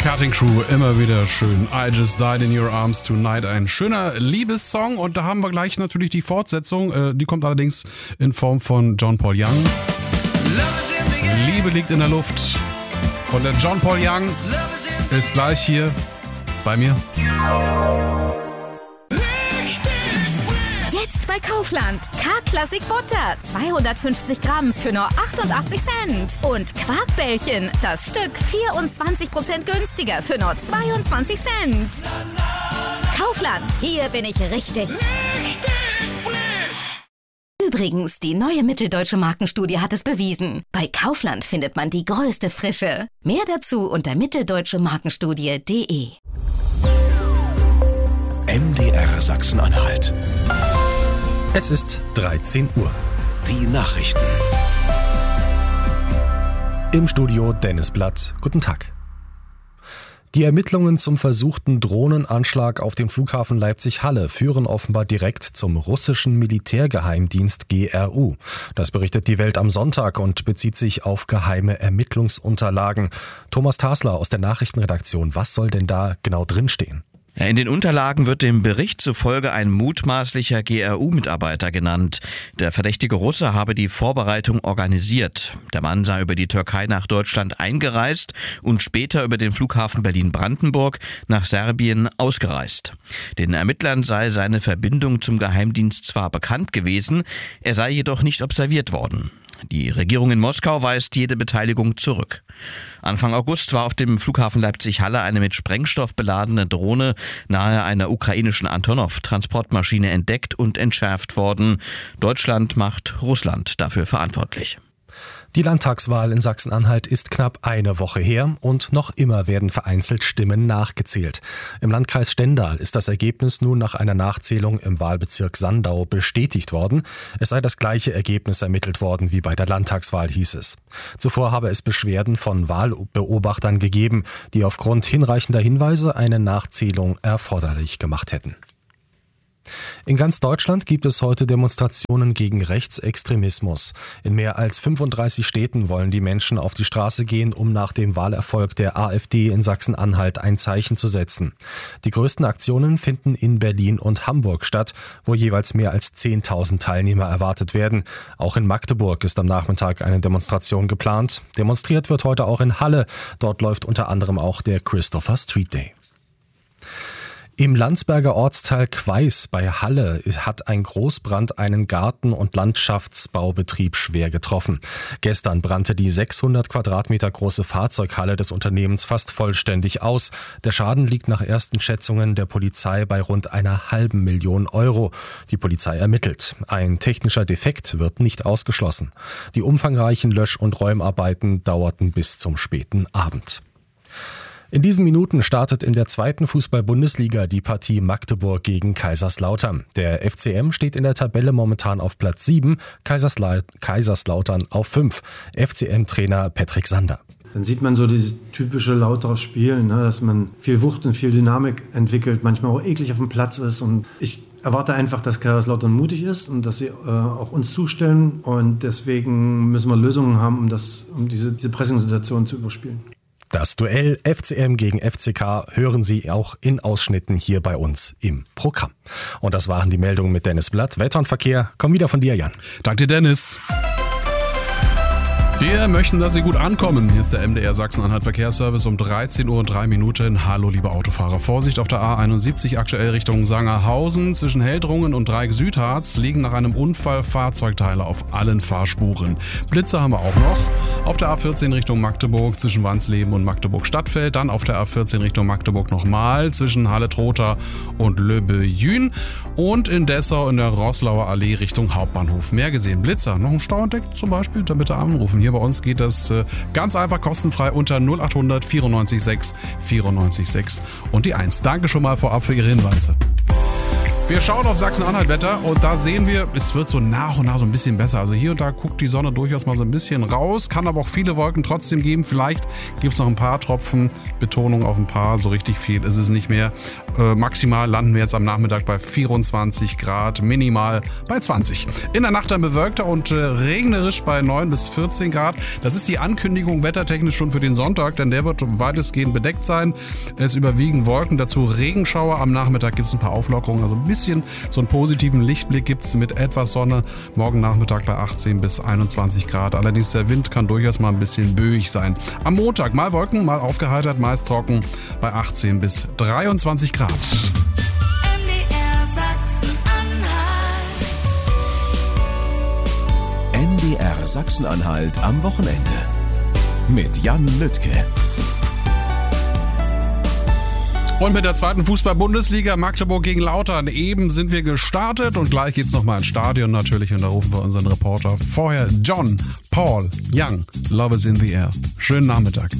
Cutting Crew, immer wieder schön. I Just Died in Your Arms Tonight, ein schöner Liebessong. Und da haben wir gleich natürlich die Fortsetzung. Die kommt allerdings in Form von John Paul Young. Liebe liegt in der Luft. Und der John Paul Young ist gleich hier bei mir. Jetzt bei Kaufland. K-Classic Butter, 250 Gramm für nur 88 Cent. Und Quarkbällchen, das Stück 24% günstiger für nur 22 Cent. Kaufland, hier bin ich richtig frisch. Übrigens, die neue Mitteldeutsche Markenstudie hat es bewiesen. Bei Kaufland findet man die größte Frische. Mehr dazu unter mitteldeutschemarkenstudie.de. MDR Sachsen-Anhalt. Es ist 13 Uhr. Die Nachrichten. Im Studio Dennis Blatt. Guten Tag. Die Ermittlungen zum versuchten Drohnenanschlag auf den Flughafen Leipzig-Halle führen offenbar direkt zum russischen Militärgeheimdienst GRU. Das berichtet die Welt am Sonntag und bezieht sich auf geheime Ermittlungsunterlagen. Thomas Tasler aus der Nachrichtenredaktion. Was soll denn da genau drinstehen? In den Unterlagen wird dem Bericht zufolge ein mutmaßlicher GRU-Mitarbeiter genannt. Der verdächtige Russe habe die Vorbereitung organisiert. Der Mann sei über die Türkei nach Deutschland eingereist und später über den Flughafen Berlin-Brandenburg nach Serbien ausgereist. Den Ermittlern sei seine Verbindung zum Geheimdienst zwar bekannt gewesen, er sei jedoch nicht observiert worden. Die Regierung in Moskau weist jede Beteiligung zurück. Anfang August war auf dem Flughafen Leipzig-Halle eine mit Sprengstoff beladene Drohne nahe einer ukrainischen Antonov-Transportmaschine entdeckt und entschärft worden. Deutschland macht Russland dafür verantwortlich. Die Landtagswahl in Sachsen-Anhalt ist knapp eine Woche her und noch immer werden vereinzelt Stimmen nachgezählt. Im Landkreis Stendal ist das Ergebnis nun nach einer Nachzählung im Wahlbezirk Sandau bestätigt worden. Es sei das gleiche Ergebnis ermittelt worden wie bei der Landtagswahl, hieß es. Zuvor habe es Beschwerden von Wahlbeobachtern gegeben, die aufgrund hinreichender Hinweise eine Nachzählung erforderlich gemacht hätten. In ganz Deutschland gibt es heute Demonstrationen gegen Rechtsextremismus. In mehr als 35 Städten wollen die Menschen auf die Straße gehen, um nach dem Wahlerfolg der AfD in Sachsen-Anhalt ein Zeichen zu setzen. Die größten Aktionen finden in Berlin und Hamburg statt, wo jeweils mehr als 10.000 Teilnehmer erwartet werden. Auch in Magdeburg ist am Nachmittag eine Demonstration geplant. Demonstriert wird heute auch in Halle. Dort läuft unter anderem auch der Christopher Street Day. Im Landsberger Ortsteil Queis bei Halle hat ein Großbrand einen Garten- und Landschaftsbaubetrieb schwer getroffen. Gestern brannte die 600 Quadratmeter große Fahrzeughalle des Unternehmens fast vollständig aus. Der Schaden liegt nach ersten Schätzungen der Polizei bei rund 500.000 Euro. Die Polizei ermittelt. Ein technischer Defekt wird nicht ausgeschlossen. Die umfangreichen Lösch- und Räumarbeiten dauerten bis zum späten Abend. In diesen Minuten startet in der 2. Fußball-Bundesliga die Partie Magdeburg gegen Kaiserslautern. Der FCM steht in der Tabelle momentan auf Platz 7, Kaiserslautern auf 5. FCM-Trainer Patrick Sander. Dann sieht man so dieses typische Lauterer Spiel, ne, dass man viel Wucht und viel Dynamik entwickelt, manchmal auch eklig auf dem Platz ist. Und ich erwarte einfach, dass Kaiserslautern mutig ist und dass sie auch uns zustellen. Und deswegen müssen wir Lösungen haben, um diese Pressingsituation zu überspielen. Das Duell FCM gegen FCK hören Sie auch in Ausschnitten hier bei uns im Programm. Und das waren die Meldungen mit Dennis Blatt. Wetter und Verkehr kommen wieder von dir, Jan. Danke dir, Dennis. Wir möchten, dass Sie gut ankommen. Hier ist der MDR Sachsen-Anhalt Verkehrsservice um 13:03 Uhr. Hallo, liebe Autofahrer. Vorsicht auf der A71 aktuell Richtung Sangerhausen. Zwischen Heldrungen und Dreieck-Südharz liegen nach einem Unfall Fahrzeugteile auf allen Fahrspuren. Blitze haben wir auch noch. Auf der A14 Richtung Magdeburg zwischen Wansleben und Magdeburg-Stadtfeld. Dann auf der A14 Richtung Magdeburg nochmal zwischen Halle-Trotha und Löbbe-Jün. Und in Dessau in der Roßlauer Allee Richtung Hauptbahnhof. Mehr gesehen. Blitzer, noch ein Stau entdeckt zum Beispiel, dann bitte anrufen. Hier bei uns geht das ganz einfach kostenfrei unter 0800 94 6 94 6 und die 1. Danke schon mal vorab für Ihre Hinweise. Wir schauen auf Sachsen-Anhalt-Wetter und da sehen wir, es wird so nach und nach so ein bisschen besser. Also hier und da guckt die Sonne durchaus mal so ein bisschen raus, kann aber auch viele Wolken trotzdem geben. Vielleicht gibt es noch ein paar Tropfen, Betonung auf ein paar, so richtig viel ist es nicht mehr. Maximal landen wir jetzt am Nachmittag bei 24 Grad, minimal bei 20. In der Nacht dann bewölkter und regnerisch bei 9 bis 14 Grad. Das ist die Ankündigung wettertechnisch schon für den Sonntag, denn der wird weitestgehend bedeckt sein. Es überwiegen Wolken, dazu Regenschauer. Am Nachmittag gibt es ein paar Auflockerungen, also ein bisschen so einen positiven Lichtblick gibt es mit etwas Sonne. Morgen Nachmittag bei 18 bis 21 Grad. Allerdings der Wind kann durchaus mal ein bisschen böig sein. Am Montag mal Wolken, mal aufgeheitert, meist trocken bei 18 bis 23 Grad. MDR Sachsen-Anhalt. MDR Sachsen-Anhalt am Wochenende. Mit Jan Lüttke. Und mit der zweiten Fußball-Bundesliga Magdeburg gegen Lautern. Eben sind wir gestartet und gleich geht's nochmal ins Stadion natürlich und da rufen wir unseren Reporter. Vorher John, Paul, Young, Love is in the air. Schönen Nachmittag.